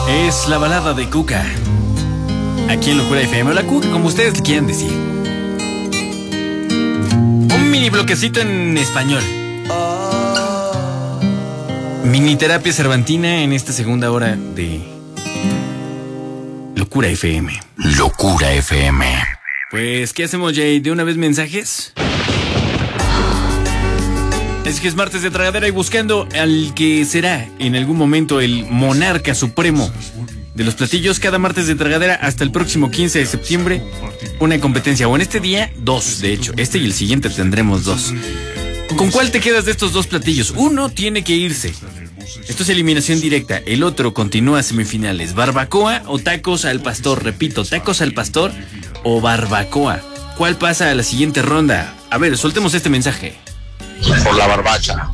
Es la balada de Cuca, aquí en Locura FM, o la Cuca, como ustedes le quieran decir. Un mini bloquecito en español. Mini terapia cervantina en esta segunda hora de Locura FM. Locura FM. Pues, ¿qué hacemos, Jay? ¿De una vez mensajes? Es que es martes de tragadera y buscando al que será en algún momento el monarca supremo de los platillos. Cada martes de tragadera hasta el próximo 15 de septiembre una competencia, o en este día dos, de hecho. Este y el siguiente tendremos dos. ¿Con cuál te quedas de estos dos platillos? Uno tiene que irse. Esto es eliminación directa. El otro continúa a semifinales. ¿Barbacoa o tacos al pastor? Repito, tacos al pastor o barbacoa. ¿Cuál pasa a la siguiente ronda? A ver, soltemos este mensaje. Por la barbacha.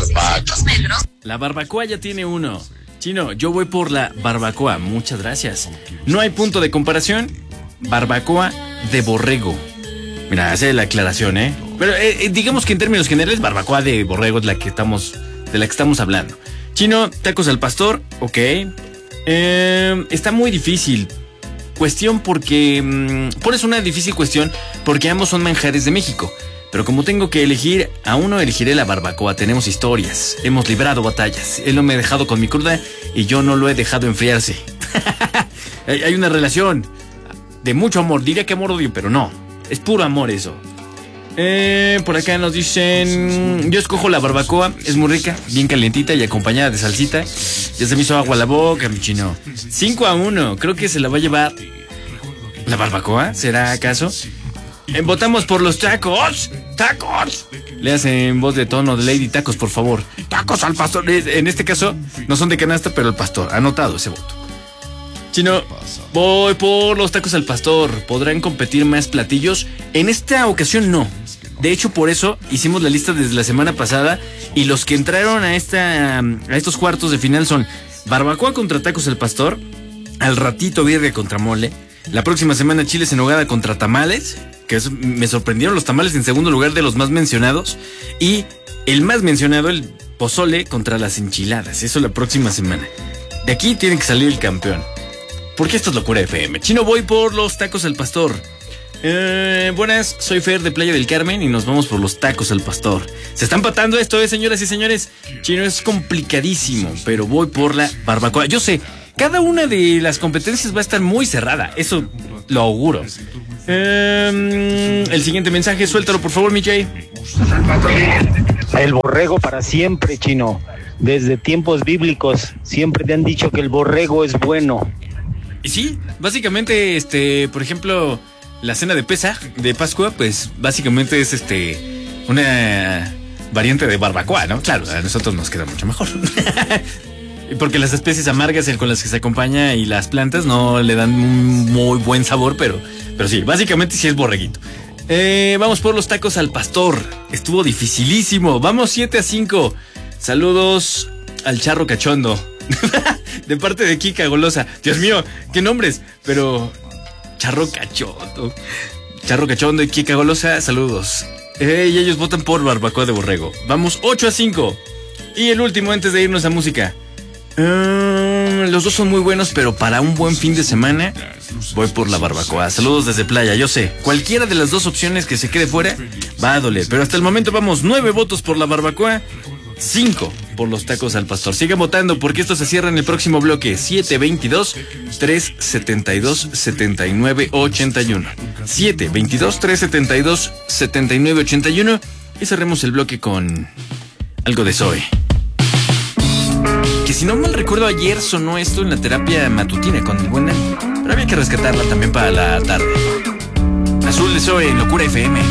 La barbacoa ya tiene uno. Chino, yo voy por la barbacoa. Muchas gracias. No hay punto de comparación. Barbacoa de borrego. Mira, hace la aclaración, ¿eh? Pero digamos que en términos generales, barbacoa de borrego es de la que estamos hablando. Chino, tacos al pastor, ok. Está muy difícil. Cuestión porque... pones una difícil cuestión porque ambos son manjares de México. Pero como tengo que elegir, a uno elegiré la barbacoa. Tenemos historias, hemos librado batallas. Él no me ha dejado con mi cruda y yo no lo he dejado enfriarse. Hay una relación de mucho amor. Diría que amor-odio, pero no. Es puro amor eso. Por acá nos dicen... Yo escojo la barbacoa, es muy rica, bien calientita y acompañada de salsita. Ya se me hizo agua a la boca, mi chino. 5-1, creo que se la va a llevar la barbacoa, ¿será acaso? Votamos por los tacos. ¡Tacos! Le hacen voz de tono de Lady Tacos, por favor. Tacos al pastor. En este caso, no son de canasta, pero el pastor. Anotado ese voto. Chino, voy por los tacos al pastor. ¿Podrán competir más platillos? En esta ocasión no. De hecho, por eso hicimos la lista desde la semana pasada. Y los que entraron a estos cuartos de final son barbacoa contra tacos al pastor. Al ratito birria contra mole. La próxima semana chiles en nogada contra tamales, que me sorprendieron los tamales en segundo lugar de los más mencionados. Y el más mencionado, el pozole contra las enchiladas. Eso la próxima semana. De aquí tiene que salir el campeón. Porque esto es Locura FM. Chino, voy por los tacos al pastor. Buenas, soy Fer de Playa del Carmen y nos vamos por los tacos al pastor. Se está empatando esto, señoras y señores. Chino, es complicadísimo, pero voy por la barbacoa. Yo sé, cada una de las competencias va a estar muy cerrada. Eso lo auguro. El siguiente mensaje, suéltalo por favor, mi Jay. El borrego para siempre, Chino. Desde tiempos bíblicos siempre te han dicho que el borrego es bueno. Y sí, básicamente, por ejemplo, la cena de Pesaj, de Pascua, pues básicamente es una variante de barbacoa, ¿no? Claro, a nosotros nos queda mucho mejor. Porque las especies amargas con las que se acompaña y las plantas no le dan un muy buen sabor, pero sí, básicamente sí es borreguito. Vamos por los tacos al pastor. Estuvo dificilísimo. Vamos 7-5. Saludos al Charro Cachondo. De parte de Kika Golosa. Dios mío, qué nombres. Pero Charro Cachondo y Kika Golosa, saludos. Y ellos votan por barbacoa de borrego. Vamos 8-5. Y el último antes de irnos a música. Los dos son muy buenos, pero para un buen fin de semana voy por la barbacoa. Saludos desde Playa. Yo sé, cualquiera de las dos opciones que se quede fuera va a doler, pero hasta el momento vamos 9 votos por la barbacoa, 5 por los tacos al pastor. Sigan votando porque esto se cierra en el próximo bloque. 722-372-7981 722-372-7981. Y cerremos el bloque con algo de Zoe. Que si no mal recuerdo, ayer sonó esto en la terapia matutina con el buen Dani, pero había que rescatarla también para la tarde. Azul de Zoe en Locura FM.